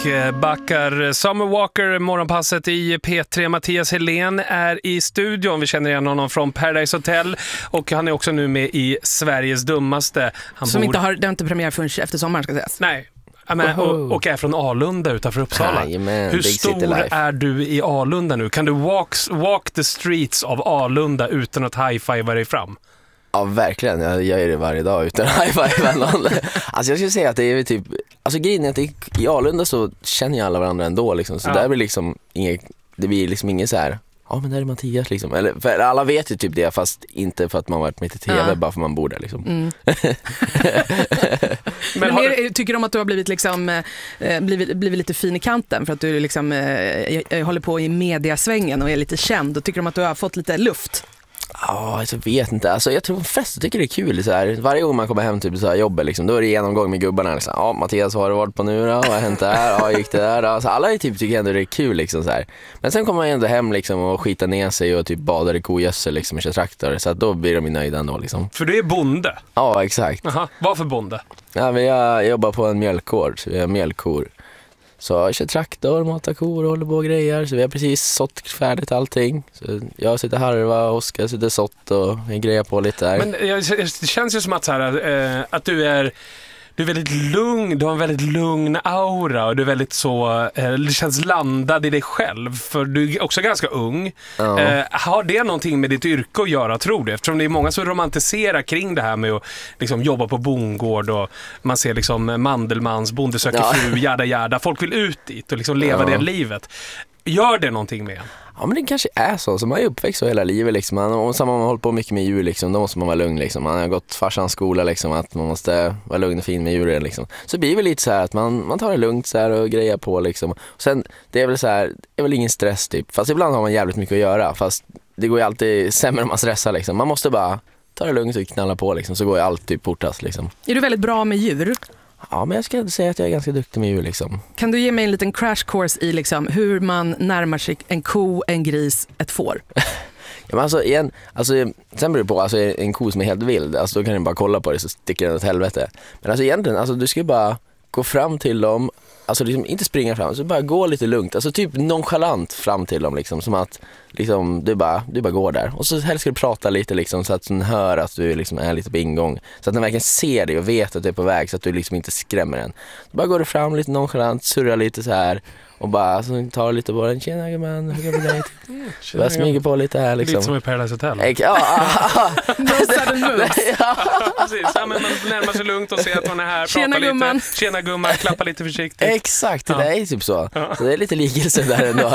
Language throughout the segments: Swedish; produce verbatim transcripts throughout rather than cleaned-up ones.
Backar Summer Walker, morgonpasset i P tre. Mattias Helén är i studion. Vi känner igen honom från Paradise Hotel och han är också nu med i Sveriges dummaste. Han Som bor... inte har, det har inte premiär förrän efter sommaren ska sägas. Nej. Men, och, och är från Alunda utanför Uppsala. Aj, man, Hur stor är du i Alunda nu? Kan du walk, walk the streets av Alunda utan att high-fiva dig fram? Ja, verkligen. Jag gör det varje dag utan high-five någon. Alltså jag skulle säga att det är typ... Alltså grejen är att i Alunda så känner ju alla varandra ändå liksom. Så ja. Där blir liksom inget... Det blir liksom inget så här... Ja, men där är Mattias liksom. Eller, för alla vet ju typ det, fast inte för att man varit med i tv, ja. Bara för man bor där liksom. Mm. Men men du... tycker du om att du har blivit liksom eh, blivit, blivit lite fin i kanten för att du liksom eh, håller på i mediasvängen och är lite känd, och tycker du om att du har fått lite luft? Ja, jag vet inte. Alltså, jag tror de flesta tycker det är kul. Så här. Varje gång man kommer hem till typ, jobbet, liksom, då är det genomgång med gubbarna. Liksom. Ja, Mattias, vad har du varit på nu då? Vad har hänt där? Ja, gick det där? Alltså, alla är typ, tycker ändå det är kul. Liksom, så här. Men sen kommer man ändå hem liksom, och skita ner sig och typ badar i kogössel liksom, och kör traktor. Så att då blir de nöjda ändå. Liksom. För du är bonde? Ja, exakt. Aha. Vad för bonde? Ja, men jag jobbar på en mjölkgård, så vi har mjölkkor. Så jag kör traktor, matar kor och håller på och grejer. Så vi har precis sått färdigt allting. Så jag sitter harva och Oskar sitter sått och jag grejer på lite där. Men det känns ju som att, så här, äh, att du är... Du är väldigt lugn, du har en väldigt lugn aura och du är väldigt så, eh, det känns landad i dig själv, för du är också ganska ung. Ja. Eh, har det någonting med ditt yrke att göra, tror du? Eftersom det är många som romantiserar kring det här med att liksom, jobba på bondgård och man ser liksom Mandelmans, Bonde söker ja. fru, jada jada. Folk vill ut dit och liksom leva ja. det livet. Gör det någonting med en? Ja, men det kanske är så. Så man är uppväxt så hela livet liksom. Man, och samma man har hållit på mycket med djur liksom, då måste man vara lugn liksom. Man har gått farsans skola liksom, att man måste vara lugn och fin med djuren liksom. Så blir det väl lite så här att man, man tar det lugnt så här och grejer på liksom. Och sen, det är väl så här, det är väl ingen stress typ. Fast ibland har man jävligt mycket att göra. Fast det går ju alltid sämre om man stressar liksom. Man måste bara ta det lugnt och knalla på liksom, så går ju allt typ portast liksom. Är du väldigt bra med djur? Ja, men jag ska säga att jag är ganska duktig med djur liksom. Kan du ge mig en liten crash course i liksom hur man närmar sig en ko, en gris, ett får? Ja, men alltså, igen, alltså, sen beror det på, alltså, en ko som är helt vild, alltså, då kan du bara kolla på det så sticker den åt helvete. Men alltså egentligen, alltså, du ska ju bara gå fram till dem, alltså liksom inte springa fram, så bara gå lite lugnt, alltså typ nonchalant fram till dem liksom, som att liksom, du, bara, du bara går där. Och så helst ska du prata lite liksom, så att den hör att du liksom är lite på ingång. Så att den verkligen ser dig och vet att du är på väg, så att du liksom inte skrämmer den. Så bara går du fram lite nonchalant, surrar lite så här och bara så tar lite på den. Tjena gumman, hur går det dig? Så bara smyger på lite här liksom. Lite som i Paradise Hotel. Ja, ja. No sudden moves. Ja, precis. Ja, men man närmar sig lugnt och ser att hon är här. Tjena gumman. Lite. Tjena gumman, klappa lite försiktigt. Exakt, det ja. där är typ så. Ja. Så det är lite likelse där ändå.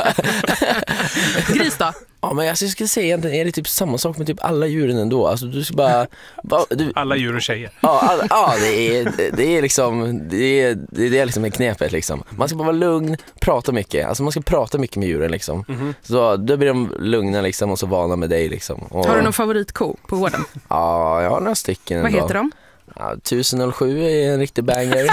Gris då? Ja, men alltså, jag skulle säga egentligen är det typ samma sak med typ alla djuren ändå. Alltså du ska bara... bara du, alla djur och tjejer. Ja, all, ja det, är, det är liksom det är, det är liksom en knepet liksom. Man ska bara vara lugn, prata mycket. Alltså man ska prata mycket med djuren liksom. Mm-hmm. Så då blir de lugna liksom och så vana med dig liksom. Och, har du någon favoritko på gården? Ja, jag har några stycken. Vad ändå. heter de? Ja, tusen sju är en riktig banger.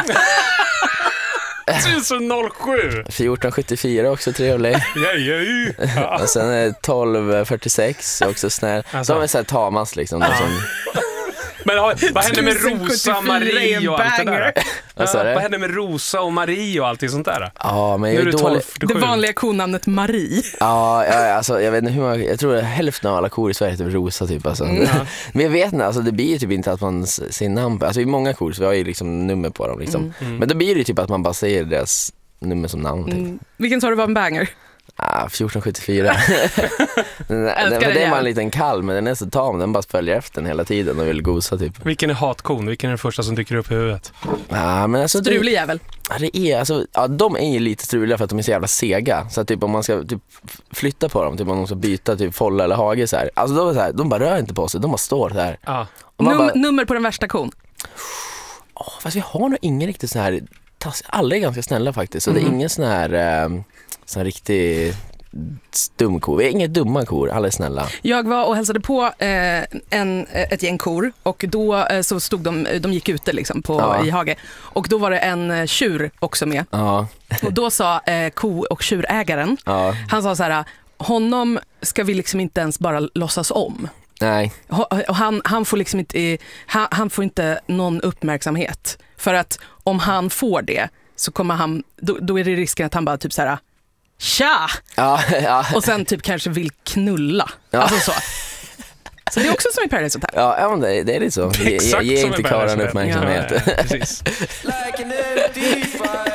tusen sju fjorton sjuttiofyra också trevlig. Ja, ja, ja. Och sen är tolv fyrtiosex också snäll. Alltså. De är så här tamas liksom. De som... Men vad händer med Rosa, Marie och allt det där? Vad sa du? Vad händer med Rosa och Marie och allt det sånt där? Ja, men jag är dålig. Det vanliga konamnet Marie. Ja, ja, alltså jag vet inte hur många, jag tror att hälften av alla kor i Sverige heter Rosa typ alltså. Mm. Men jag vet inte, alltså det blir ju typ inte att man säger namn på, alltså i många kor så vi har ju liksom nummer på dem liksom. Mm. Mm. Men då blir det typ att man bara säger deras nummer som namn typ. Mm. Vilken sa du var en banger? Ah, fjorton sjuttiofyra. den, den, det är man en liten kalv, men den är så tam, den bara följer efter den hela tiden och vill gosa typ. Vilken är hatkon? Vilken är den första som dyker upp i huvudet? Ah, men alltså, strulig jävel. Ja, det är, alltså, ja, de är ju lite struliga för att de är så jävla sega. Så att typ om man ska typ flytta på dem, typ om de ska byta typ folla eller hage så här. Alltså de, är så här, de bara rör inte på sig, de bara står så här. Ah. Num- bara, nummer på den värsta kon? Oh, fast vi har nog ingen riktigt så här, alla är ganska snälla faktiskt. Så mm. det är ingen sån här, eh, sån här riktig stum kor. Vi är inga dumma kor, alla är snälla. Jag var och hälsade på eh, en, ett gäng kor och då eh, så stod de, de gick ute liksom på, ja. i hage. Och då var det en eh, tjur också med. Ja. Och då sa eh, ko- och tjurägaren, ja. han sa så här, honom ska vi liksom inte ens bara låtsas om. Nej. Och han, han, får liksom inte, han, han får inte någon uppmärksamhet. För att om han får det, så kommer han, då, då är det risken att han bara typ så här tja! Ja, ja. Och sen typ kanske vill knulla. Ja. Alltså så. Så det är också som i Paradise Hotel. Ja, ja men det, det är lite så. Ge, ge inte karlarna uppmärksamhet. Ja, ja, precis.